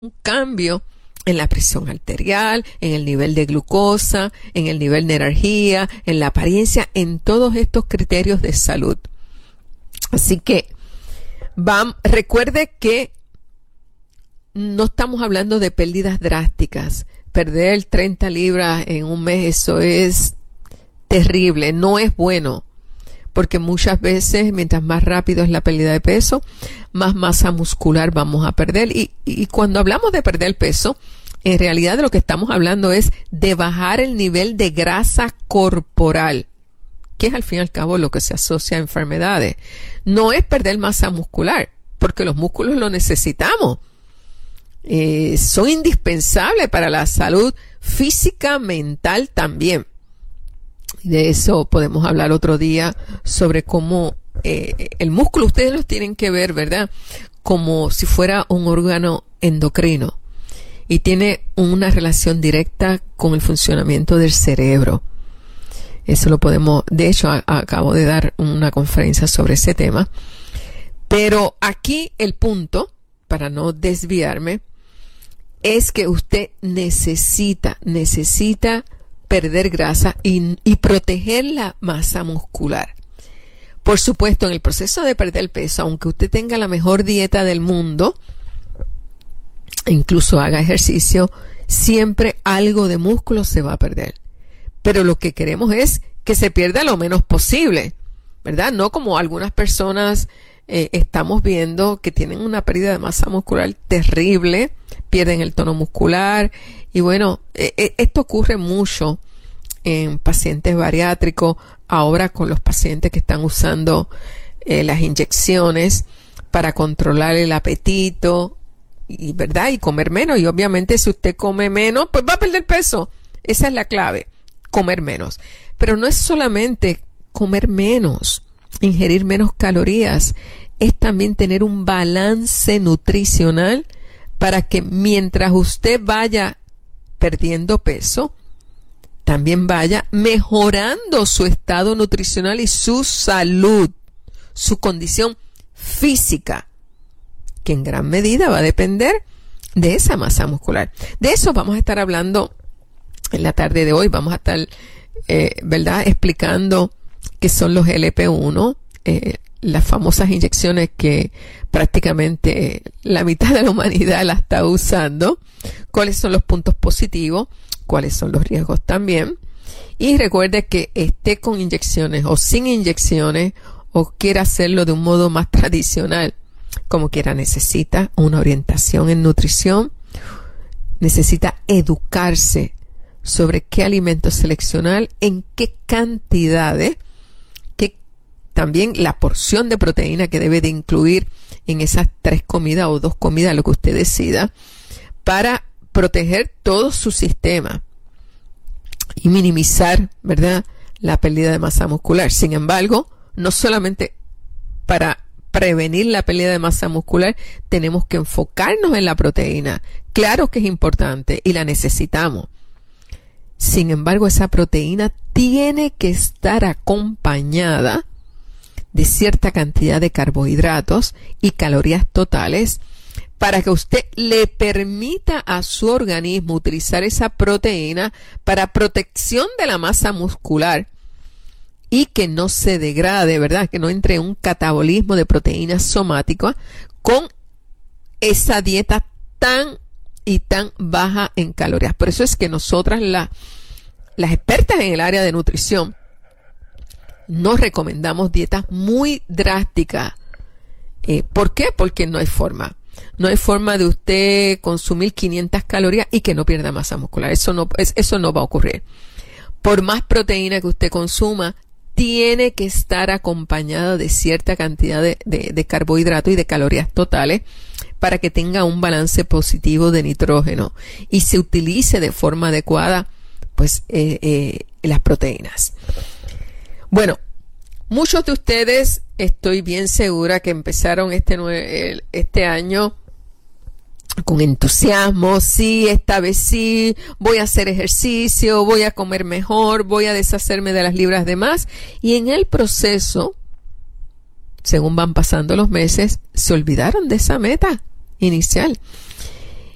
un cambio en la presión arterial, en el nivel de glucosa, en el nivel de energía, en la apariencia, en todos estos criterios de salud. Así que recuerde que no estamos hablando de pérdidas drásticas. Perder 30 libras en un mes, eso es terrible, no es bueno. Porque muchas veces, mientras más rápido es la pérdida de peso, más masa muscular vamos a perder. Y cuando hablamos de perder peso, en realidad de lo que estamos hablando es de bajar el nivel de grasa corporal, que es al fin y al cabo lo que se asocia a enfermedades. No es perder masa muscular, porque los músculos lo necesitamos. Son indispensables para la salud física, mental también. De eso podemos hablar otro día sobre cómo el músculo, ustedes los tienen que ver, ¿verdad? Como si fuera un órgano endocrino y tiene una relación directa con el funcionamiento del cerebro. Eso lo podemos, de hecho, acabo de dar una conferencia sobre ese tema. Pero aquí el punto, para no desviarme, es que usted necesita perder grasa y proteger la masa muscular. Por supuesto, en el proceso de perder peso, aunque usted tenga la mejor dieta del mundo, incluso haga ejercicio, siempre algo de músculo se va a perder. Pero lo que queremos es que se pierda lo menos posible, ¿verdad? No como algunas personas estamos viendo que tienen una pérdida de masa muscular terrible, pierden el tono muscular. Y bueno, esto ocurre mucho en pacientes bariátricos, ahora con los pacientes que están usando las inyecciones para controlar el apetito y, ¿verdad? Y comer menos. Y obviamente si usted come menos, pues va a perder peso. Esa es la clave, comer menos. Pero no es solamente comer menos, ingerir menos calorías, es también tener un balance nutricional para que mientras usted vaya perdiendo peso, también vaya mejorando su estado nutricional y su salud, su condición física, que en gran medida va a depender de esa masa muscular. De eso vamos a estar hablando en la tarde de hoy. Vamos a estar, ¿verdad?, explicando qué son los LP1, las famosas inyecciones que prácticamente la mitad de la humanidad la está usando, cuáles son los puntos positivos, cuáles son los riesgos también. Y recuerde que esté con inyecciones o sin inyecciones o quiera hacerlo de un modo más tradicional, como quiera, necesita una orientación en nutrición, necesita educarse sobre qué alimentos seleccionar, en qué cantidades, también la porción de proteína que debe de incluir en esas 3 comidas o 2 comidas, lo que usted decida, para proteger todo su sistema y minimizar, ¿verdad?, la pérdida de masa muscular. Sin embargo, no solamente para prevenir la pérdida de masa muscular, tenemos que enfocarnos en la proteína. Claro que es importante y la necesitamos. Sin embargo, esa proteína tiene que estar acompañada de cierta cantidad de carbohidratos y calorías totales para que usted le permita a su organismo utilizar esa proteína para protección de la masa muscular y que no se degrade, ¿verdad?, que no entre en un catabolismo de proteínas somáticas con esa dieta tan baja en calorías. Por eso es que nosotras, las expertas en el área de nutrición, nos recomendamos dietas muy drásticas. ¿Por qué? Porque no hay forma. No hay forma de usted consumir 500 calorías y que no pierda masa muscular. Eso no va a ocurrir. Por más proteína que usted consuma, tiene que estar acompañada de cierta cantidad de carbohidratos y de calorías totales para que tenga un balance positivo de nitrógeno y se utilice de forma adecuada, pues, las proteínas. Bueno, muchos de ustedes, estoy bien segura que empezaron este año con entusiasmo. Sí, esta vez sí, voy a hacer ejercicio, voy a comer mejor, voy a deshacerme de las libras de más. Y en el proceso, según van pasando los meses, se olvidaron de esa meta inicial.